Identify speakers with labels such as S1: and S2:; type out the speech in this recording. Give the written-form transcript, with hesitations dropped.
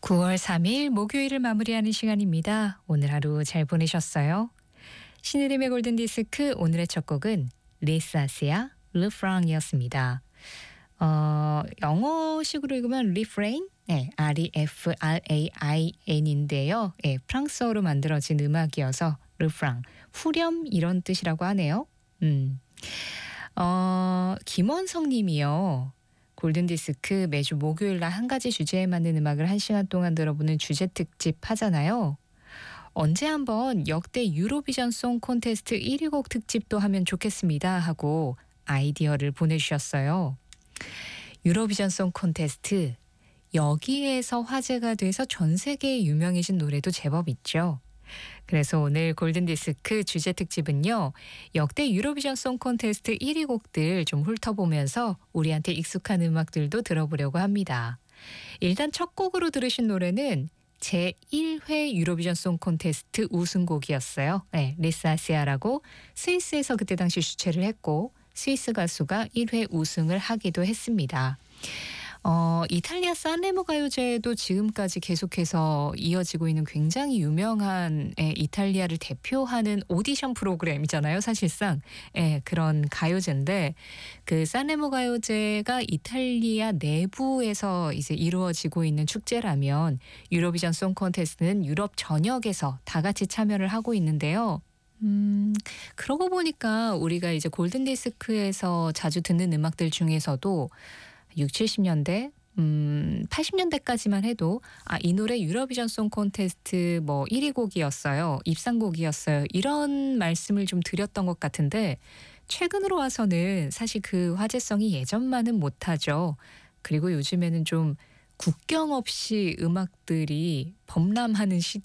S1: 9월 3일 목요일을 마무리하는 시간입니다. 오늘 하루 잘 보내셨어요? 신의림의 골든디스크 오늘의 첫 곡은 리사시아 르프랑이었습니다. 영어식으로 읽으면 refrain, 네, R-E-F-R-A-I-N인데요. 네, 프랑스어로 만들어진 음악이어서 르프랑, 후렴 이런 뜻이라고 하네요. 김원성 님이요. 골든디스크 매주 목요일 날 한 가지 주제에 맞는 음악을 1시간 동안 들어보는 주제 특집 하잖아요. 언제 한번 역대 유로비전 송 콘테스트 1위 곡 특집도 하면 좋겠습니다 하고 아이디어를 보내주셨어요. 유로비전 송 콘테스트, 여기에서 화제가 돼서 전 세계에 유명해진 노래도 제법 있죠. 그래서 오늘 골든디스크 주제 특집은요. 역대 유로비전 송 콘테스트 1위 곡들 좀 훑어보면서 우리한테 익숙한 음악들도 들어보려고 합니다. 일단 첫 곡으로 들으신 노래는 제1회 유로비전 송 콘테스트 우승곡이었어요. 네, 리사시아라고 스위스에서 그때 당시 주최를 했고 스위스 가수가 1회 우승을 하기도 했습니다. 이탈리아 산레모 가요제도 지금까지 계속해서 이어지고 있는 굉장히 유명한 이탈리아를 대표하는 오디션 프로그램이잖아요. 사실상 그런 가요제인데 그 산레모 가요제가 이탈리아 내부에서 이제 이루어지고 있는 축제라면 유로비전 송 콘테스트는 유럽 전역에서 다 같이 참여를 하고 있는데요. 그러고 보니까 우리가 이제 골든디스크에서 자주 듣는 음악들 중에서도 60, 70년대, 80년대까지만 해도 이 노래 유로비전 송 콘테스트 뭐 1위 곡이었어요. 입상곡이었어요. 이런 말씀을 좀 드렸던 것 같은데 최근으로 와서는 사실 그 화제성이 예전만은 못하죠. 그리고 요즘에는 좀 국경 없이 음악들이 범람하는 시대